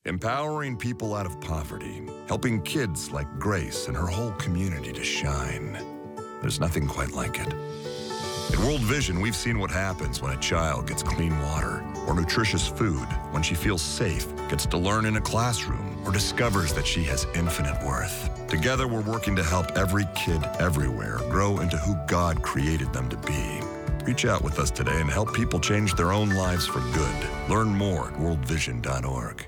empowering people out of poverty, helping kids like Grace and her whole community to shine. There's nothing quite like it. At World Vision, we've seen what happens when a child gets clean water or nutritious food, when she feels safe, gets to learn in a classroom, or discovers that she has infinite worth. Together, we're working to help every kid everywhere grow into who God created them to be. Reach out with us today and help people change their own lives for good. Learn more at worldvision.org.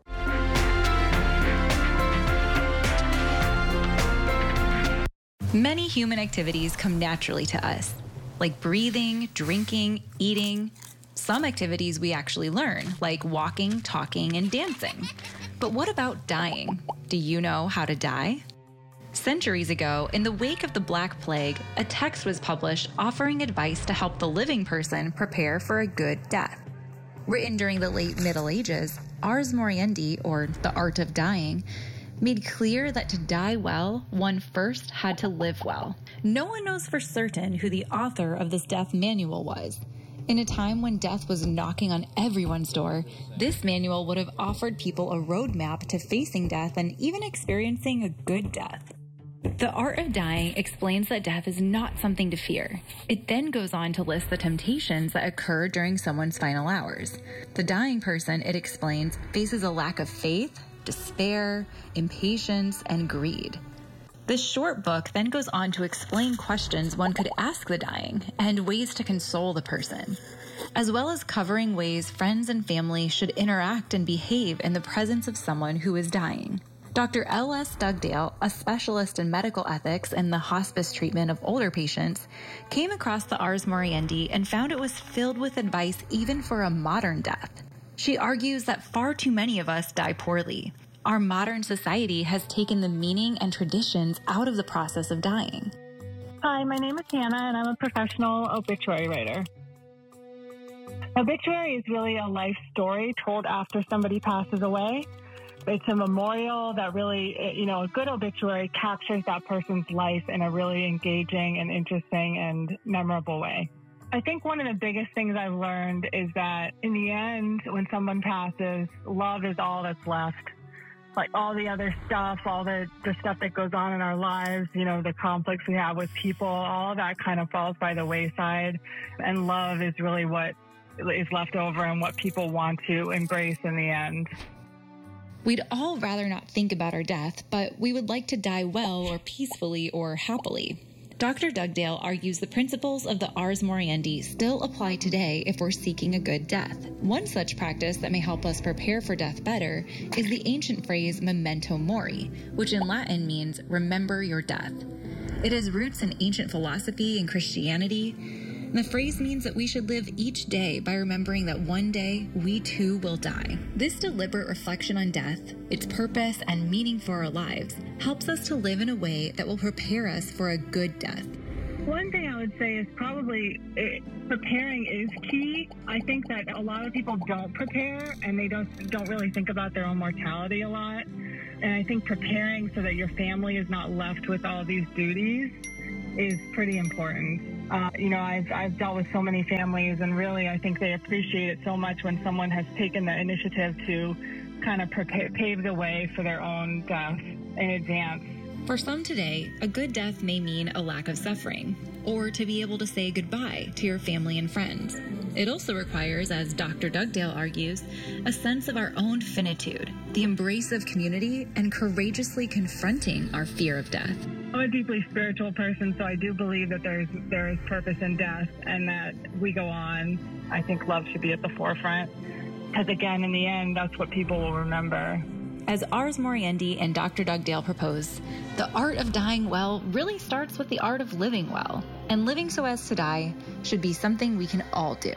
Many human activities come naturally to us, like breathing, drinking, eating. Some activities we actually learn, like walking, talking, and dancing. But what about dying? Do you know how to die? Centuries ago, in the wake of the Black Plague, a text was published offering advice to help the living person prepare for a good death. Written during the late Middle Ages, Ars Moriendi, or The Art of Dying, made clear that to die well, one first had to live well. No one knows for certain who the author of this death manual was. In a time when death was knocking on everyone's door, this manual would have offered people a roadmap to facing death and even experiencing a good death. The Art of Dying explains that death is not something to fear. It then goes on to list the temptations that occur during someone's final hours. The dying person, it explains, faces a lack of faith, despair, impatience, and greed. This short book then goes on to explain questions one could ask the dying and ways to console the person, as well as covering ways friends and family should interact and behave in the presence of someone who is dying. Dr. L.S. Dugdale, a specialist in medical ethics and the hospice treatment of older patients, came across the Ars Moriendi and found it was filled with advice even for a modern death. She argues that far too many of us die poorly. Our modern society has taken the meaning and traditions out of the process of dying. Hi, my name is Hannah, and I'm a professional obituary writer. Obituary is really a life story told after somebody passes away. It's a memorial that really, a good obituary captures that person's life in a really engaging and interesting and memorable way. I think one of the biggest things I've learned is that in the end, when someone passes, love is all that's left. Like all the other stuff, all the stuff that goes on in our lives, the conflicts we have with people, all of that kind of falls by the wayside. And love is really what is left over and what people want to embrace in the end. We'd all rather not think about our death, but we would like to die well or peacefully or happily. Dr. Dugdale argues the principles of the Ars Moriendi still apply today if we're seeking a good death. One such practice that may help us prepare for death better is the ancient phrase memento mori, which in Latin means remember your death. It has roots in ancient philosophy and Christianity. And the phrase means that we should live each day by remembering that one day we too will die. This deliberate reflection on death, its purpose and meaning for our lives, helps us to live in a way that will prepare us for a good death. One thing I would say is probably preparing is key. I think that a lot of people don't prepare and they don't really think about their own mortality a lot. And I think preparing so that your family is not left with all these duties is pretty important. I've dealt with so many families, and really I think they appreciate it so much when someone has taken the initiative to kind of pave the way for their own death in advance. For some today, a good death may mean a lack of suffering, or to be able to say goodbye to your family and friends. It also requires, as Dr. Dugdale argues, a sense of our own finitude, the embrace of community, and courageously confronting our fear of death. I'm a deeply spiritual person, so I do believe that there is purpose in death and that we go on. I think love should be at the forefront because, again, in the end, that's what people will remember. As Ars Moriendi and Dr. Dugdale propose, the art of dying well really starts with the art of living well, and living so as to die should be something we can all do.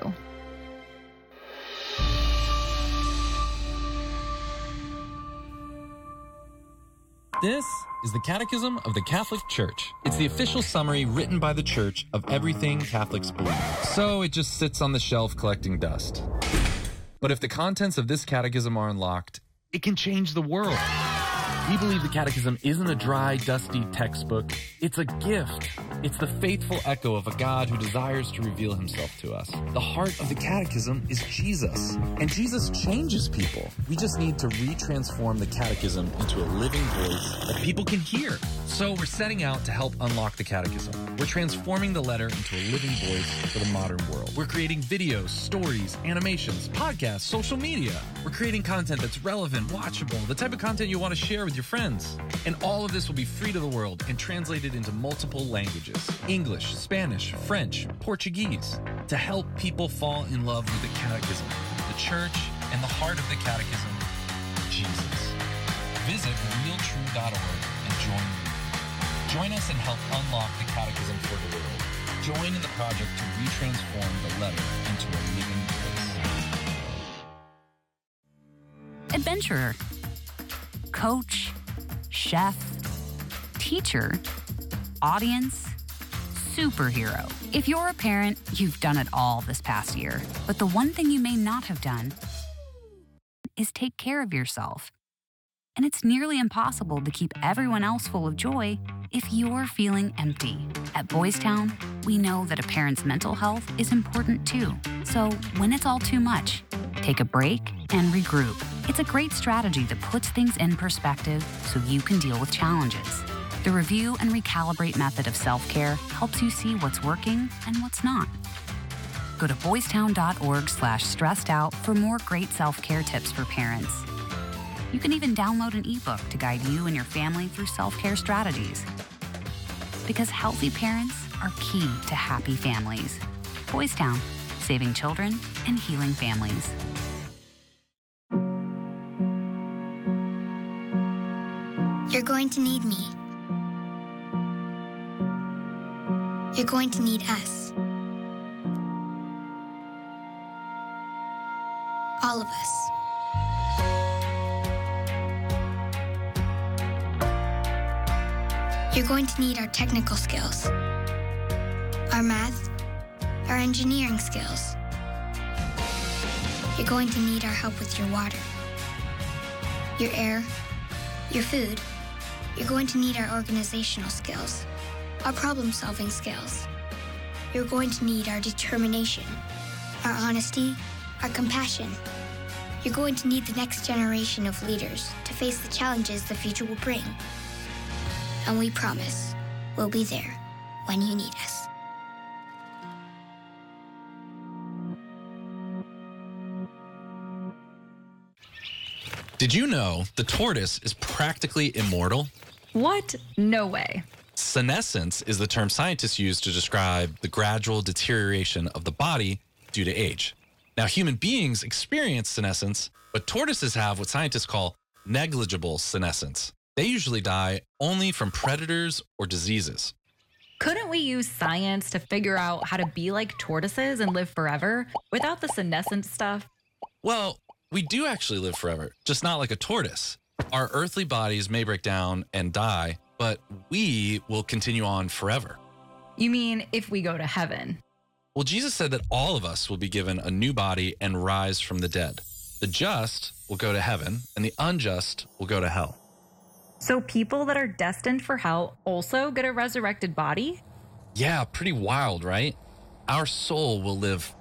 This is the Catechism of the Catholic Church. It's the official summary written by the Church of everything Catholics believe. So it just sits on the shelf collecting dust. But if the contents of this catechism are unlocked, it can change the world. We believe the Catechism isn't a dry, dusty textbook. It's a gift. It's the faithful echo of a God who desires to reveal himself to us. The heart of the Catechism is Jesus, and Jesus changes people. We just need to retransform the Catechism into a living voice that people can hear. So we're setting out to help unlock the Catechism. We're transforming the letter into a living voice for the modern world. We're creating videos, stories, animations, podcasts, social media. We're creating content that's relevant, watchable, the type of content you want to share with your friends. And all of this will be free to the world and translated into multiple languages: English, Spanish, French, Portuguese, to help people fall in love with the Catechism, the Church, and the heart of the Catechism, Jesus. Visit realtrue.org and join me. Join us and help unlock the Catechism for the world. Join in the project to retransform the letter into a living voice. Adventurer, coach, chef, teacher, audience, superhero. If you're a parent, you've done it all this past year. But the one thing you may not have done is take care of yourself. And it's nearly impossible to keep everyone else full of joy if you're feeling empty. At Boys Town, we know that a parent's mental health is important too. So when it's all too much, take a break and regroup. It's a great strategy that puts things in perspective so you can deal with challenges. The review and recalibrate method of self-care helps you see what's working and what's not. Go to boystown.org/stressedout for more great self-care tips for parents. You can even download an ebook to guide you and your family through self-care strategies. Because healthy parents are key to happy families. Boys Town, saving children and healing families. You're going to need me. You're going to need us. All of us. You're going to need our technical skills, our math, our engineering skills. You're going to need our help with your water, your air, your food. You're going to need our organizational skills, our problem-solving skills. You're going to need our determination, our honesty, our compassion. You're going to need the next generation of leaders to face the challenges the future will bring. And we promise we'll be there when you need us. Did you know the tortoise is practically immortal? What? No way. Senescence is the term scientists use to describe the gradual deterioration of the body due to age. Now, human beings experience senescence, but tortoises have what scientists call negligible senescence. They usually die only from predators or diseases. Couldn't we use science to figure out how to be like tortoises and live forever without the senescence stuff? Well, we do actually live forever, just not like a tortoise. Our earthly bodies may break down and die, but we will continue on forever. You mean if we go to heaven? Well, Jesus said that all of us will be given a new body and rise from the dead. The just will go to heaven, and the unjust will go to hell. So people that are destined for hell also get a resurrected body? Yeah, pretty wild, right? Our soul will live